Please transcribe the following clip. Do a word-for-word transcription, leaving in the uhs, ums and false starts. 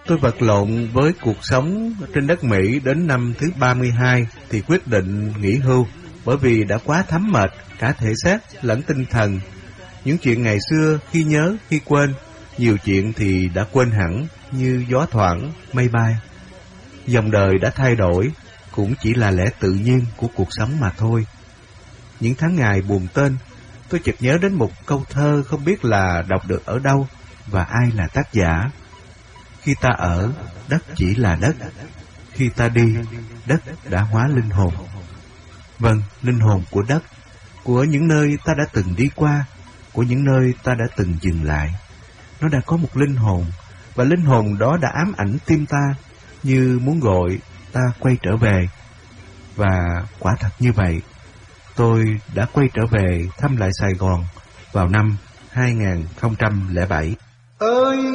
Tôi vật lộn với cuộc sống trên đất Mỹ đến năm thứ ba mươi hai thì quyết định nghỉ hưu, bởi vì đã quá thấm mệt cả thể xác lẫn tinh thần. Những chuyện ngày xưa khi nhớ khi quên, nhiều chuyện thì đã quên hẳn như gió thoảng mây bay. Dòng đời đã thay đổi, cũng chỉ là lẽ tự nhiên của cuộc sống mà thôi. Những tháng ngày buồn tên, tôi chợt nhớ đến một câu thơ không biết là đọc được ở đâu và ai là tác giả. Khi ta ở, đất chỉ là đất. Khi ta đi, đất đã hóa linh hồn. Vâng, linh hồn của đất, của những nơi ta đã từng đi qua, của những nơi ta đã từng dừng lại. Nó đã có một linh hồn, và linh hồn đó đã ám ảnh tim ta, như muốn gọi ta quay trở về. Và quả thật như vậy, tôi đã quay trở về thăm lại Sài Gòn vào năm hai nghìn không trăm lẻ bảy. Ơi